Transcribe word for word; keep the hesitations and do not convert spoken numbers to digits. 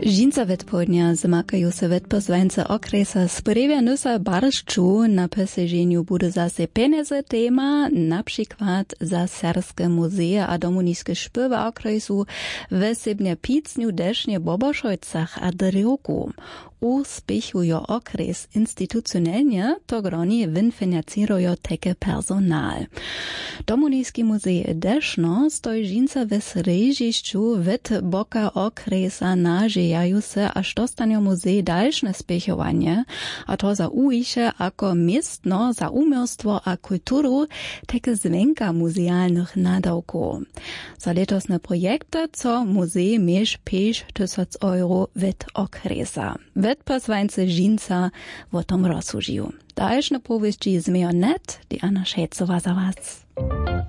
Žinca vetpodnia zmakajú se vetposvańce okresa sprevia nusa baršču na poseženju bude zase peneze tema, například za Serske muzeje a domuniske špyva okresu wesebnia picniu dešnie Bobošojcach a Drjoku. Uspěchujo okres institucionelnie, to groni winfinancirujo teke personal. Domuniski muzej dešno stoi žinca ve srežišću vet boka okresa nažejaju se, až dostanjo muzej dalšne spěchovanje, a to za ujiše ako mestno za umělstvo a kulturu, teke zvenka muzealnych nadawków. Za letosne projekte, co muzej miež pięć tysięcy euro vet okresa. Vetposvańce žinca o tom rozsužiju. Dalšne powieści z Mejonet, die Anna Šejcova za was.